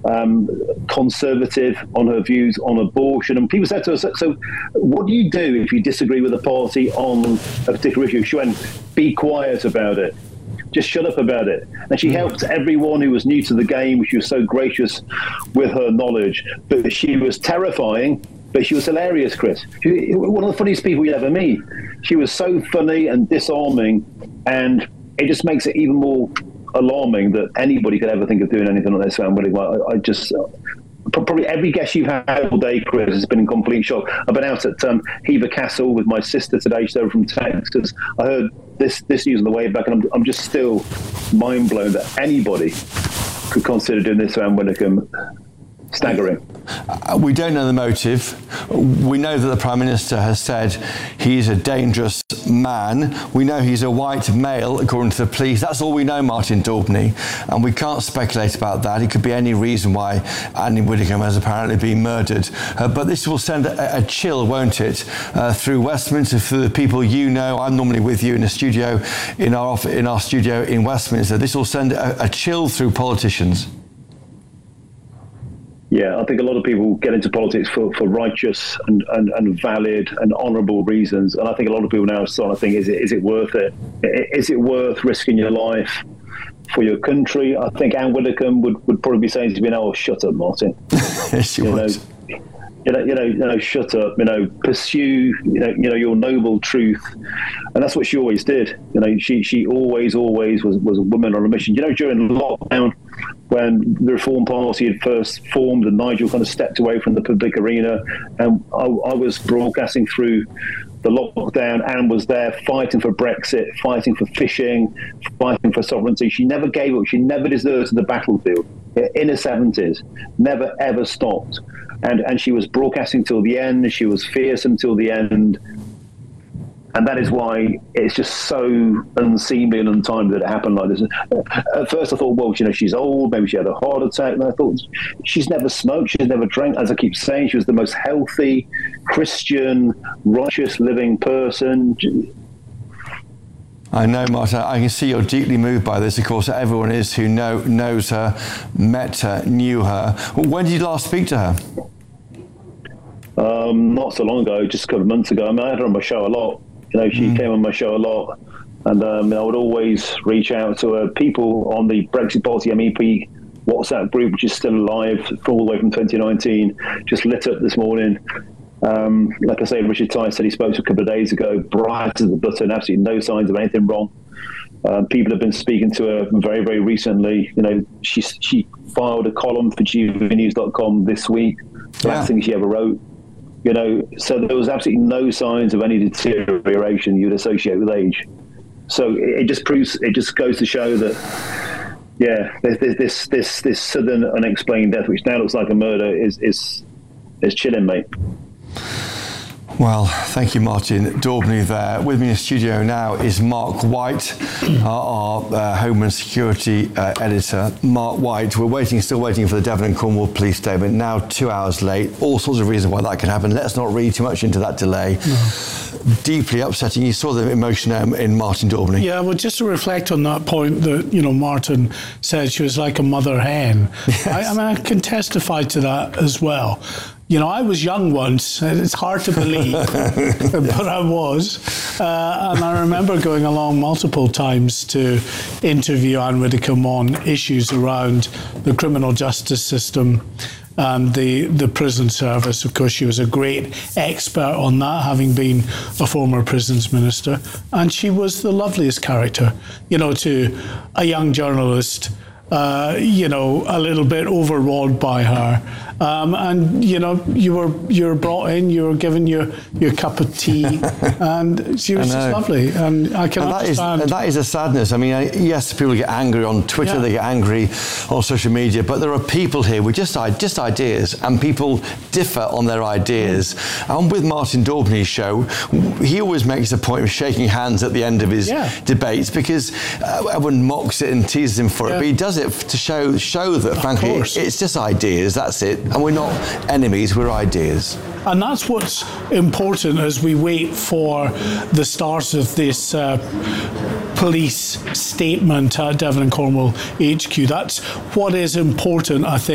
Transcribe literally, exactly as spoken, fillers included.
um, conservative on her views on abortion. And people said to her, so, so what do you do if you disagree with a party on a particular issue? She went, be quiet about it. Just shut up about it. And she helped everyone who was new to the game. She was so gracious with her knowledge. But she was terrifying, but she was hilarious, Chris. She, one of the funniest people you'd ever meet. She was so funny and disarming, and it just makes it even more alarming that anybody could ever think of doing anything like this. So I'm really, well, I, I just... Uh, Probably every guest you've had all day, Chris, has been in complete shock. I've been out at um, Hever Castle with my sister today. She's over from Texas. I heard this this news on the way back, and I'm, I'm just still mind blown that anybody could consider doing this around Widdicombe. Staggering. Uh, we don't know the motive. We know that the Prime Minister has said he's a dangerous man. We know he's a white male, according to the police. That's all we know, Martin Daubney, and we can't speculate about that. It could be any reason why Annie Widdicombe has apparently been murdered. Uh, but this will send a, a chill, won't it, uh, through Westminster, through the people you know. I'm normally with you in a studio, in our off- in our studio in Westminster. This will send a, a chill through politicians. Yeah, I think a lot of people get into politics for, for righteous and, and, and valid and honourable reasons. And I think a lot of people now are starting to think, is it is it worth it? Is it worth risking your life for your country? I think Anne Widdicombe would, would probably be saying to me, "Oh, shut up, Martin." Yes, she you would. Know, you know, you know, you know, shut up. You know, pursue, you know, you know, your noble truth, and that's what she always did. You know, she she always, always was was a woman on a mission. You know, during lockdown, when the Reform Party had first formed and Nigel kind of stepped away from the public arena, and I, I was broadcasting through the lockdown. Anne was there fighting for Brexit, fighting for fishing, fighting for sovereignty. She never gave up. She never deserted the battlefield. In her seventies, never ever stopped. And and she was broadcasting till the end. She was fearsome till the end. And that is why it's just so unseemly and untimely that it happened like this. At first I thought, well, you know, she's old, maybe she had a heart attack. And I thought, she's never smoked, she's never drank. As I keep saying, she was the most healthy, Christian, righteous living person. I know, Martin, I can see you're deeply moved by this. Of course, everyone is who know, knows her, met her, knew her. When did you last speak to her? Um, not so long ago, just a couple of months ago. I mean, I had her on my show a lot. You know, she mm. came on my show a lot, and um, I would always reach out to her. People on the Brexit Party M E P WhatsApp group, which is still alive all the way from twenty nineteen, just lit up this morning. Um, like I say, Richard Tice said he spoke to a couple of days ago, bright as the button, absolutely no signs of anything wrong. Uh, people have been speaking to her very, very recently. You know, she she filed a column for G V news dot com this week, the yeah. last thing she ever wrote. You know, so there was absolutely no signs of any deterioration you'd associate with age. So it, it just proves, it just goes to show that, yeah, this this this this sudden unexplained death, which now looks like a murder, is is is chilling, mate. Well, thank you, Martin Daubney there. With me in the studio now is Mark White, our, our uh, Home and Security uh, editor. Mark White, we're waiting, still waiting for the Devon and Cornwall police statement, now two hours late. All sorts of reasons why that can happen. Let's not read too much into that delay. No. Deeply upsetting. You saw the emotion um, in Martin Daubney. Yeah, well, just to reflect on that point that, you know, Martin said she was like a mother hen. Yes. I, I mean, I can testify to that as well. You know, I was young once, and it's hard to believe, but I was. Uh, and I remember going along multiple times to interview Anne Widdicombe on issues around the criminal justice system and the, the prison service. Of course, she was a great expert on that, having been a former prisons minister. And she was the loveliest character, you know, to a young journalist, uh, you know, a little bit overawed by her. Um, and you know, you were you were brought in, you were given your, your cup of tea, and she was just lovely. And I can and that understand. Is, and that is a sadness. I mean, I, yes, people get angry on Twitter, yeah. they get angry on social media, but there are people here with just just ideas, and people differ on their ideas. Mm. And with Martin Daubney's show, he always makes a point of shaking hands at the end of his yeah. debates, because uh, everyone mocks it and teases him for yeah. it, but he does it to show show that, of frankly, course. it's just ideas. That's it. And we're not enemies, we're ideas. And that's what's important as we wait for the start of this uh, police statement at Devon and Cornwall H Q. That's what is important, I think.